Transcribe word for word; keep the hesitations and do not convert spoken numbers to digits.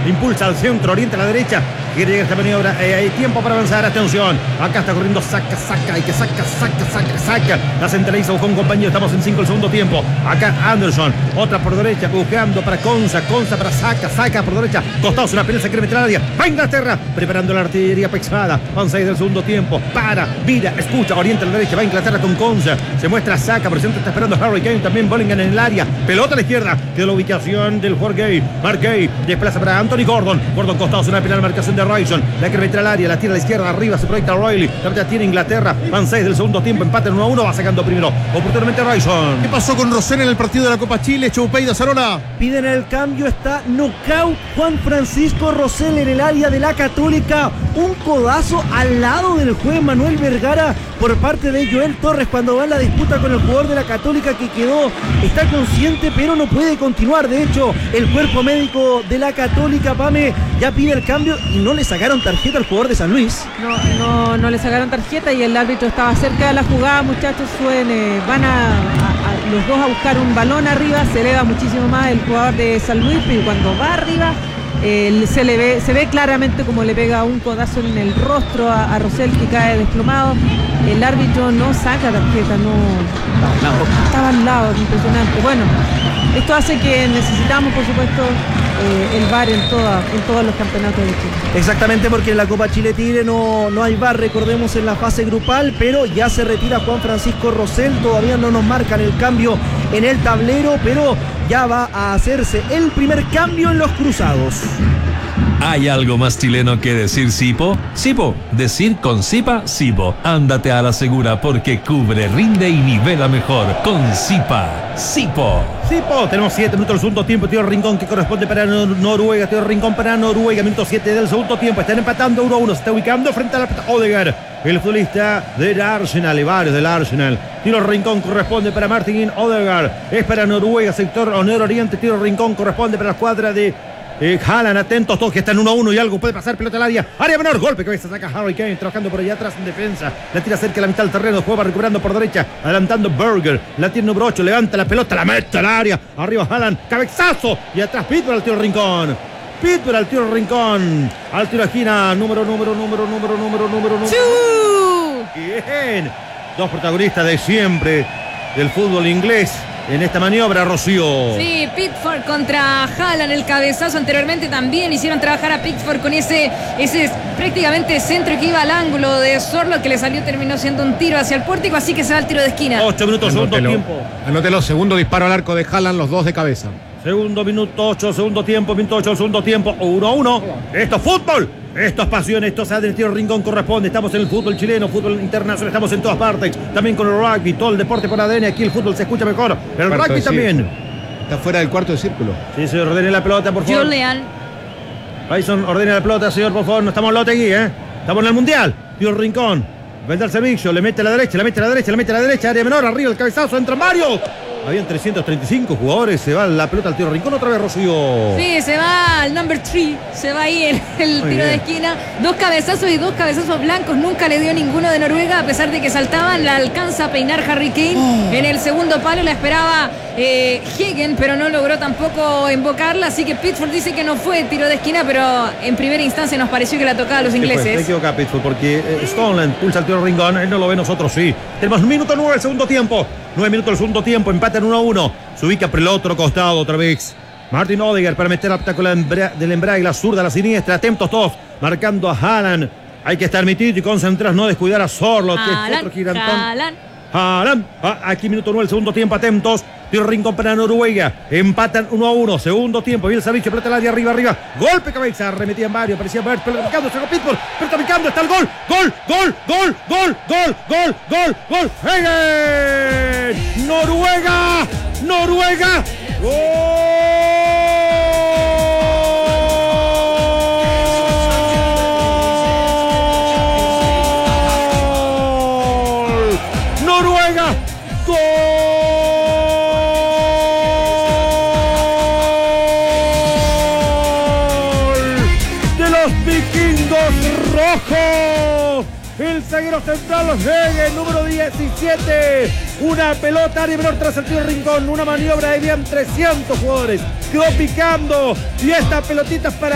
impulsa al centro, orienta a la derecha, quiere llegar esta maniobra, eh, hay tiempo para avanzar, atención, acá está corriendo, saca, saca, y que saca, saca, saca, saca, la centraliza, busca un compañero, estamos en cinco el segundo tiempo, acá Anderson, otra por derecha, buscando para Konsa, Konsa para saca, saca por derecha, costados, una pelea, se quiere meter a la área, va Inglaterra, preparando la artillería pesada, van seis del segundo tiempo, para, mira, escucha, orienta a la derecha, va Inglaterra con Konsa, se muestra, saca, por cierto está esperando Harry Kane, también Bellingham en el área, pelota a la izquierda, quedó la ubicación del jugador Gay, Mark Gay, desplaza para Anthony Gordon, Gordon costados, una penal, marcación de Ryson, la que meter al área, la tira a la izquierda, arriba se proyecta Royley, la pelota tiene Inglaterra, van seis del segundo tiempo, empate en uno a uno, va sacando primero, oportunamente Ryson. ¿Qué pasó con Rosén en el partido de la Copa Chile? Choupeida Zarola. Piden el cambio, está knockout Juan Francisco Rosell en el área de la Católica, un codazo al lado del juez Manuel Vergara por parte de Joel Torres cuando va en la disputa con el jugador de la Católica que quedó, está consciente pero no puede continuar. De hecho, el cuerpo médico de la Católica, Pame, ya pide el cambio y no le sacaron tarjeta al jugador de San Luis. No, no, no le sacaron tarjeta y el árbitro estaba cerca de la jugada, muchachos. Suben, eh, van a, a, a los dos a buscar un balón arriba, se eleva muchísimo más el jugador de San Luis, pero cuando va arriba eh, se le ve, se ve claramente como le pega un codazo en el rostro a, a Rosell, que cae desplomado. El árbitro no saca tarjeta, no estaba al lado, impresionante. Bueno, esto hace que necesitamos, por supuesto, eh, el V A R en, toda, en todos los campeonatos de Chile. Exactamente, porque en la Copa Chile Tigre no, no hay V A R, recordemos, en la fase grupal, pero ya se retira Juan Francisco Rosell, todavía no nos marcan el cambio en el tablero, pero ya va a hacerse el primer cambio en los cruzados. ¿Hay algo más chileno que decir Sipo? Sipo, decir con Sipa, Sipo. Ándate a la segura porque cubre, rinde y nivela mejor. Con Sipa, Sipo. Sipo, tenemos siete minutos del segundo tiempo, Tío Rincón que corresponde para Noruega, Tío Rincón para Noruega, minuto siete del segundo tiempo, están empatando uno a uno, se está ubicando frente a la Odegaard, el futbolista del Arsenal, y varios del Arsenal. Tiro Rincón corresponde para Martin Odegaard, es para Noruega, sector nororiente, Tiro Rincón corresponde para la escuadra de Eh, Haaland, atentos todos que están uno a uno y algo puede pasar, pelota al área, área menor, golpe cabeza, saca Harry Kane, trabajando por allá atrás en defensa, la tira cerca de la mitad del terreno, juega recuperando por derecha, adelantando Berger, la tiene número ocho, levanta la pelota, la mete al área, arriba Haaland, cabezazo, y atrás Pitbull al tiro Rincón, Pitbull al tiro Rincón, al tiro esquina, número, número, número, número, número, número, número, bien, dos protagonistas de siempre del fútbol inglés en esta maniobra, Rocío. Sí, Pickford contra Haaland, el cabezazo anteriormente también hicieron trabajar a Pickford con ese, ese prácticamente centro que iba al ángulo de Sorlo, que le salió, terminó siendo un tiro hacia el pórtico, así que se va al tiro de esquina. Ocho minutos, segundo tiempo. Anótelo, segundo disparo al arco de Haaland, los dos de cabeza. Segundo minuto ocho, segundo tiempo, minuto ocho, segundo tiempo, uno a uno. Esto es fútbol, esto es pasión, esto es el tiro Rincón corresponde. Estamos en el fútbol chileno, fútbol internacional, estamos en todas partes. También con el rugby, todo el deporte por A D N. Aquí el fútbol se escucha mejor. El Cuarto rugby también. Está fuera del cuarto de círculo. Sí, señor, ordene la pelota, por favor. Julian. Bison, ordene la pelota, señor, por favor. No estamos en Lotegui, ¿eh? Estamos en el Mundial. Tiro Rincón. Vende al servicio, le mete a la derecha, le mete a la derecha, le mete a la derecha, área menor, arriba el cabezazo, entran varios. Habían trescientos treinta y cinco jugadores, se va la pelota al tiro Rincón otra vez, Rocío. Sí, se va al number three, se va ahí en el Muy tiro bien. de esquina. Dos cabezazos y dos cabezazos blancos, nunca le dio ninguno de Noruega, a pesar de que saltaban. La alcanza a peinar Harry Kane. Oh. En el segundo palo la esperaba eh, Hegen, pero no logró tampoco invocarla, así que Pitford dice que no fue tiro de esquina, pero en primera instancia nos pareció que la tocaba a los Sí, pues, ingleses. se equivoca Pittsburgh porque eh, Stoneland pulsa el tiro Rincón, él no lo ve, nosotros sí. Tenemos un minuto nueve del segundo tiempo. Nueve minutos del segundo tiempo, empatan uno a uno. Se ubica por el otro costado otra vez. Martin Odegaard para meter la con la embra del embrague, la zurda, la siniestra. Atentos todos, marcando a Haaland. Hay que estar metido y concentrados, no descuidar a Sorloth, que es otro gigantón. Haaland. Haaland. Ah, aquí minuto nueve del segundo tiempo, atentos. Tiro Rincón para Noruega. Empatan uno a uno. Segundo tiempo. Viene el Savic, pelota al área, arriba, arriba. Golpe cabeza. Arremetían varios. Parecía Bert. Pelota picando. Se Pitbull. Pelota picando. Está el gol. Gol. Gol. Gol. Gol. Gol. Gol. Gol. Gol. Hegen. Noruega. Noruega. Gol. Noruega. Gol. Vikingos rojos, el zaguero central Hegen, número diecisiete, una pelota área menor tras el tiro Rincón, una maniobra de bien trescientos jugadores, quedó picando y esta pelotita es para